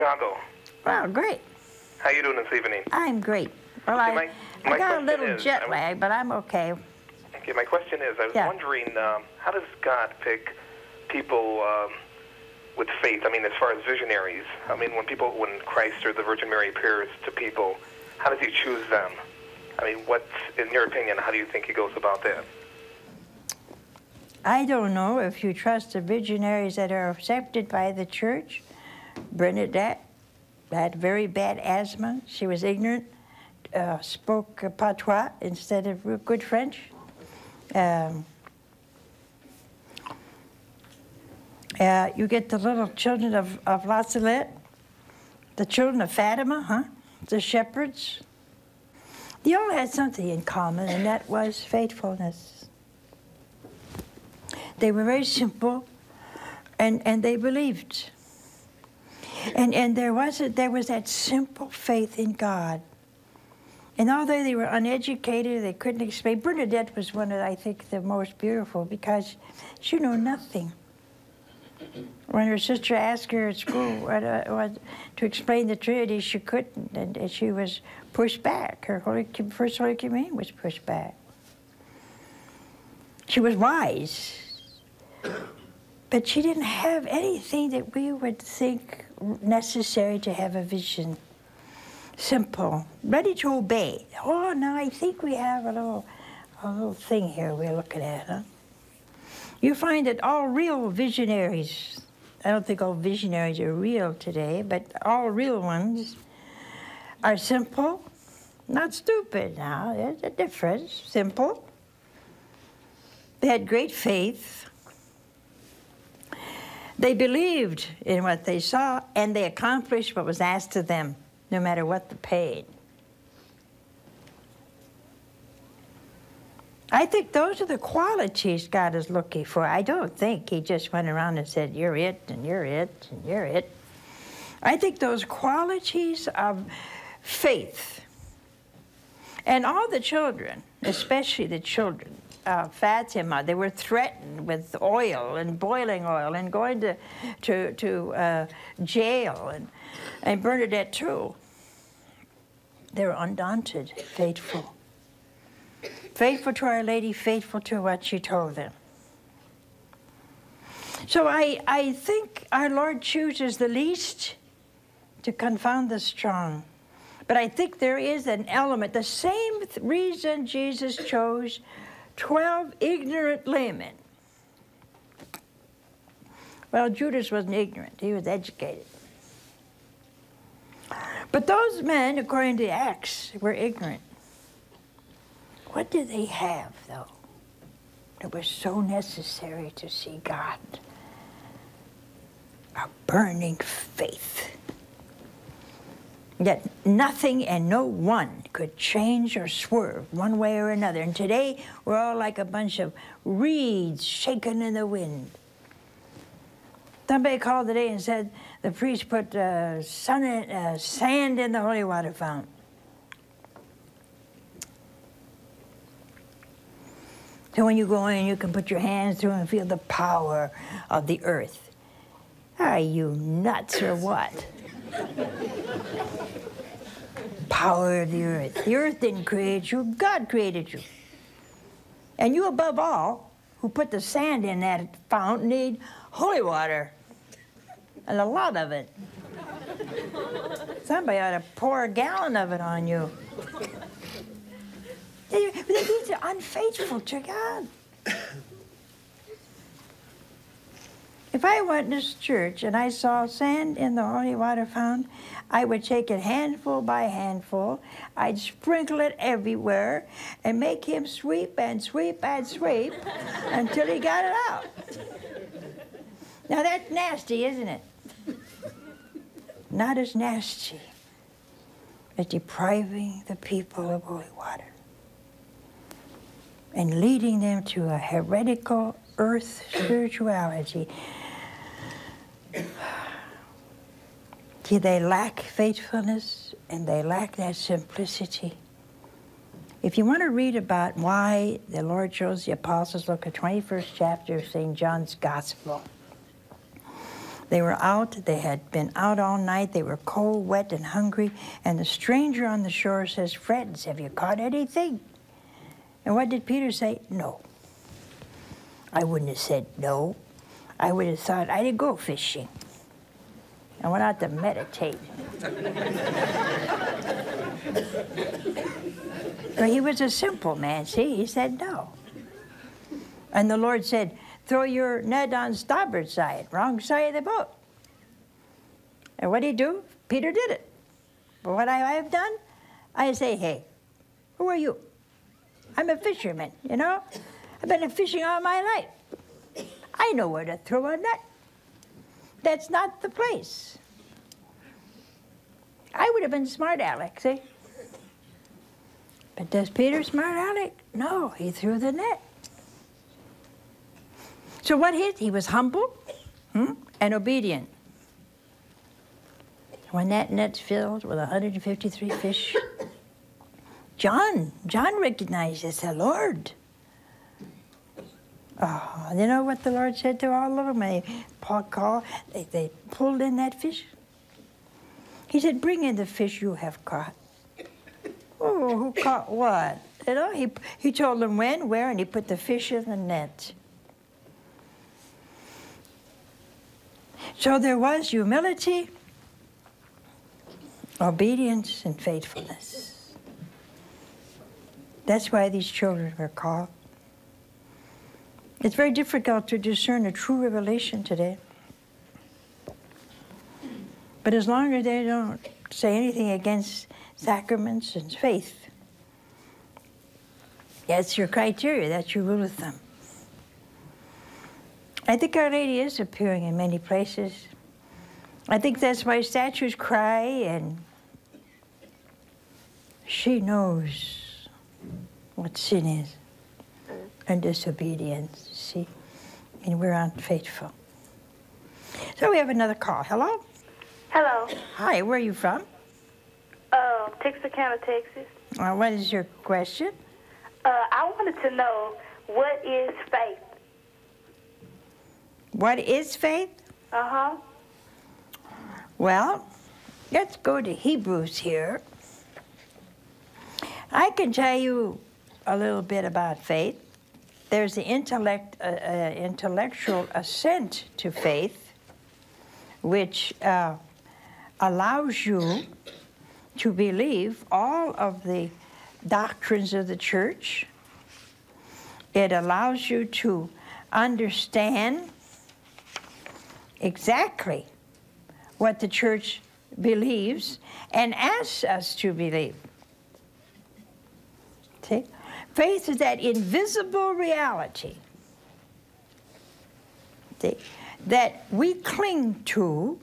Chicago. Well, great. How you doing this evening? I'm great. Well, Okay, I got a little jet lag, but I'm okay. Okay, my question is, I was wondering, how does God pick people with faith? I mean, as far as visionaries. I mean, when Christ or the Virgin Mary appears to people, how does he choose them? I mean, in your opinion, how do you think he goes about that? I don't know if you trust the visionaries that are accepted by the church. Bernadette had very bad asthma. She was ignorant, spoke patois instead of good French. You get the little children of La Salette, the children of Fatima, the shepherds. They all had something in common, and that was faithfulness. They were very simple, and they believed. And there was that simple faith in God. And although they were uneducated, they couldn't explain. Bernadette was one of, I think, the most beautiful because she knew nothing. When her sister asked her at school to explain the Trinity, she couldn't, and she was pushed back. Her first Holy Communion was pushed back. She was wise, but she didn't have anything that we would think necessary to have a vision. Simple, ready to obey. Oh, now I think we have a little thing here we're looking at, huh? You find that all real visionaries, I don't think all visionaries are real today, but all real ones are simple, not stupid now. There's a difference, simple. They had great faith. They believed in what they saw, and they accomplished what was asked of them, no matter what the pain. I think those are the qualities God is looking for. I don't think he just went around and said, you're it, and you're it, and you're it. I think those qualities of faith. And all the children, especially the children, Fatima, they were threatened with oil and boiling oil and going to jail, and Bernadette too. They were undaunted, faithful. Faithful to Our Lady, faithful to what she told them. So I think our Lord chooses the least to confound the strong. But I think there is an element, the same reason Jesus chose 12 ignorant laymen. Well, Judas wasn't ignorant, he was educated. But those men, according to Acts, were ignorant. What did they have, though, that was so necessary to see God? A burning faith that nothing and no one could change or swerve one way or another. And today, we're all like a bunch of reeds shaken in the wind. Somebody called today and said the priest put sand in the holy water fountain. So when you go in, you can put your hands through and feel the power of the earth. Are you nuts or what? Power of the earth. The earth didn't create you, God created you. And you, above all, who put the sand in that fountain, need holy water. And a lot of it. Somebody ought to pour a gallon of it on you. These are unfaithful to God. If I went to this church and I saw sand in the holy water fountain, I would take it handful by handful. I'd sprinkle it everywhere and make him sweep and sweep and sweep until he got it out. Now that's nasty, isn't it? Not as nasty as depriving the people of holy water and leading them to a heretical earth spirituality. See, they lack faithfulness and they lack that simplicity. If you want to read about why the Lord chose the apostles, look at 21st chapter of St. John's Gospel. They were out. They had been out all night. They were cold, wet, and hungry. And the stranger on the shore says, "Friends, have you caught anything?" And what did Peter say? "No." I wouldn't have said no. I would have thought, I didn't go fishing. I went out to meditate. But he was a simple man, see? He said no. And the Lord said, "Throw your net on starboard side, wrong side of the boat." And what did he do? Peter did it. But what I have done, I say, "Hey, who are you? I'm a fisherman, you know? I've been fishing all my life. I know where to throw a net. That's not the place." I would have been smart aleck, see? But does Peter smart aleck? No, he threw the net. So what he was humble and obedient. When that net's filled with 153 fish, John recognized as the Lord. Oh, you know what the Lord said to all of them? They pulled in that fish. He said, "Bring in the fish you have caught." Oh, who caught what? You know, he told them when, where, and he put the fish in the net. So there was humility, obedience, and faithfulness. That's why these children were called. It's very difficult to discern a true revelation today. But as long as they don't say anything against sacraments and faith, that's your criteria, that's your rule of thumb. I think Our Lady is appearing in many places. I think that's why statues cry, and she knows what sin is and disobedience, see? And we're unfaithful. So we have another call. Hello? Hello. Hi, where are you from? Texarkana, Texas. What is your question? I wanted to know, what is faith? What is faith? Uh-huh. Well, let's go to Hebrews here. I can tell you a little bit about faith. There's the intellectual assent to faith, which allows you to believe all of the doctrines of the church. It allows you to understand exactly what the church believes and asks us to believe. See? Faith is that invisible reality, see, that we cling to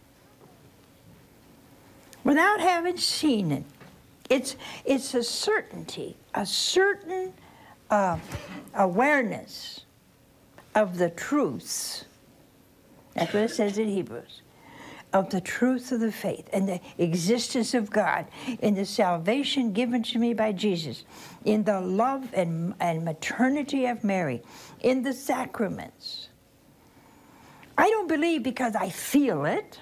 without having seen it. It's a certainty, a certain awareness of the truths. That's what it says in Hebrews. Of the truth of the faith and the existence of God, in the salvation given to me by Jesus, in the love and maternity of Mary, in the sacraments. I don't believe because I feel it,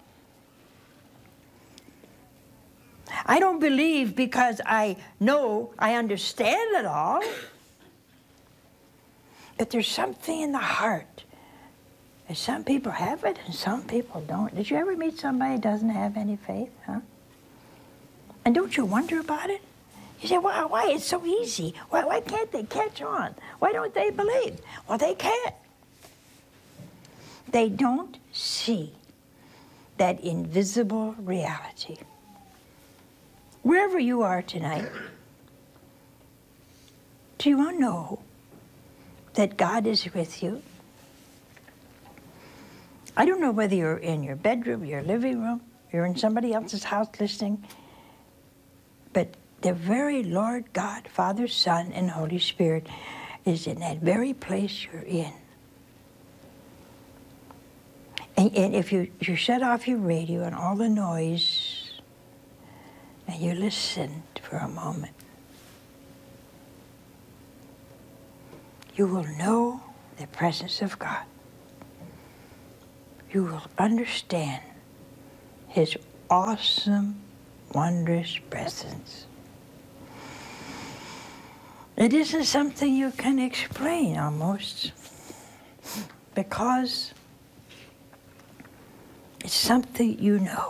I don't believe because I know, I understand it all. But there's something in the heart. And some people have it and some people don't. Did you ever meet somebody who doesn't have any faith, And don't you wonder about it? You say, why? It's so easy. Why can't they catch on? Why don't they believe? Well, they can't. They don't see that invisible reality. Wherever you are tonight, do you want to know that God is with you? I don't know whether you're in your bedroom, your living room, you're in somebody else's house listening, but the very Lord God, Father, Son, and Holy Spirit is in that very place you're in. And if you shut off your radio and all the noise, and you listen for a moment, you will know the presence of God. you will understand His awesome, wondrous presence. It isn't something you can explain almost, because it's something you know.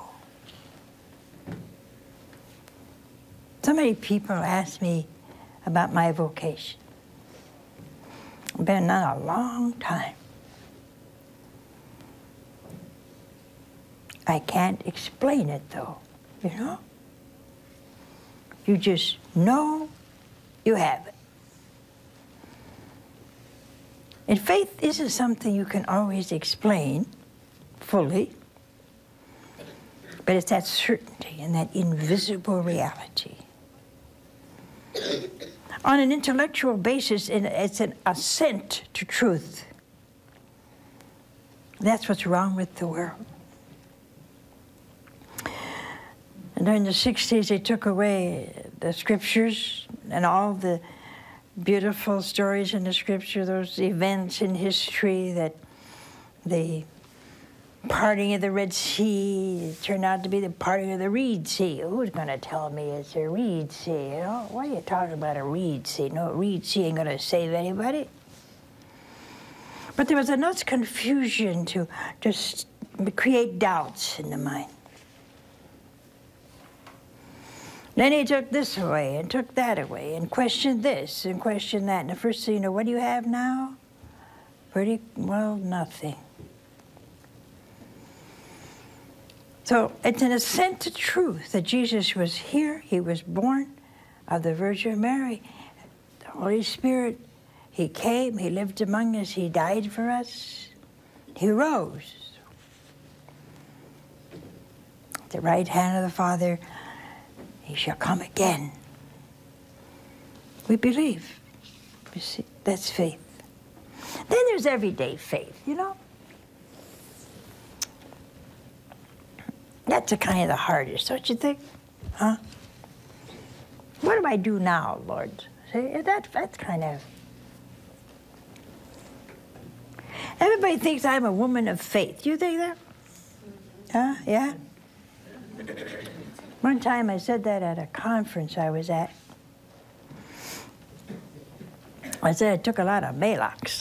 So many people ask me about my vocation. I've been on a long time. I can't explain it though, you know? You just know you have it. And faith isn't something you can always explain fully, but it's that certainty and that invisible reality. On an intellectual basis, it's an assent to truth. That's what's wrong with the world. And during the 60s, they took away the scriptures and all the beautiful stories in the scripture, those events in history, that the parting of the Red Sea turned out to be the parting of the Reed Sea. Who's going to tell me it's a Reed Sea? You know, what are you talking about, a Reed Sea? No, Reed Sea ain't going to save anybody. But there was enough confusion to just create doubts in the mind. Then he took this away and took that away and questioned this and questioned that. And the first thing you know, what do you have now? Pretty well, nothing. So it's an assent to truth that Jesus was here. He was born of the Virgin Mary. The Holy Spirit, He came, He lived among us, He died for us. He rose. At the right hand of the Father, He shall come again. We believe. You see, that's faith. Then there's everyday faith, you know. That's kind of the hardest, don't you think? Huh? What do I do now, Lord? See, that's kind of... Everybody thinks I'm a woman of faith. Do you think that? Huh? Yeah? One time I said that at a conference I was at. I said I took a lot of Maalox.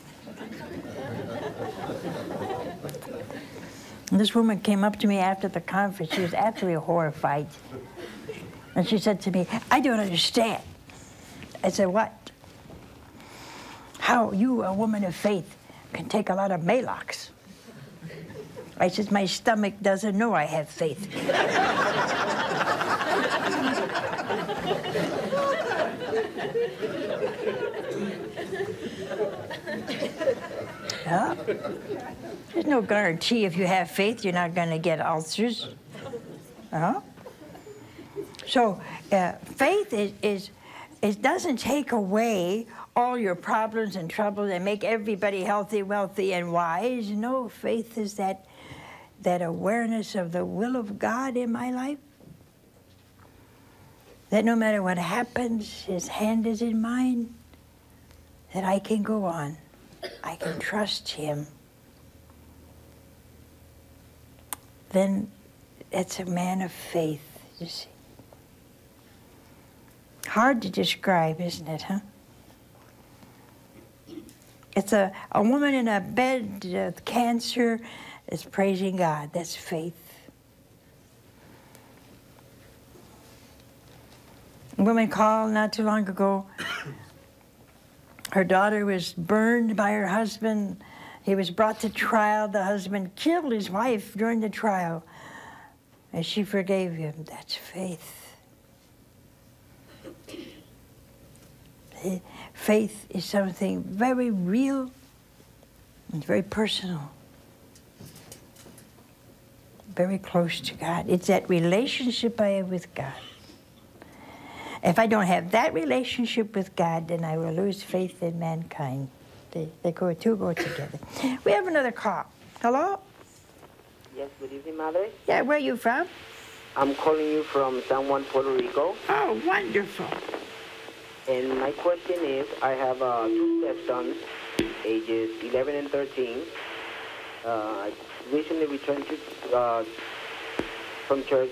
And this woman came up to me after the conference. She was absolutely horrified. And she said to me, I don't understand. I said, what? How you, a woman of faith, can take a lot of Maalox. I said, my stomach doesn't know I have faith. Yeah. There's no guarantee if you have faith you're not going to get ulcers. So faith it doesn't take away all your problems and troubles and make everybody healthy, wealthy, and wise. No, faith is that awareness of the will of God in my life. That no matter what happens, His hand is in mine. That I can go on. I can trust Him. Then it's a man of faith, you see. Hard to describe, isn't it, huh? It's a woman in a bed with cancer is praising God. That's faith. A woman called not too long ago. Her daughter was burned by her husband. He was brought to trial. The husband killed his wife during the trial. And she forgave him. That's faith. Faith is something very real and very personal. Very close to God. It's that relationship I have with God. If I don't have that relationship with God, then I will lose faith in mankind. Two go together. We have another call. Hello? Yes, good evening, Mother. Yeah, where are you from? I'm calling you from San Juan, Puerto Rico. Oh, wonderful. And my question is, I have two stepsons, ages 11 and 13. recently returned from church,